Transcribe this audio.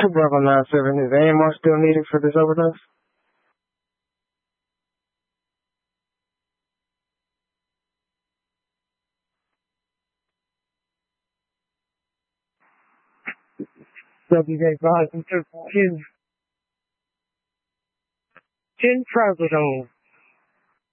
Bravo 9-7, is AMR still needed for this overdose? WJ5 10 trazodone.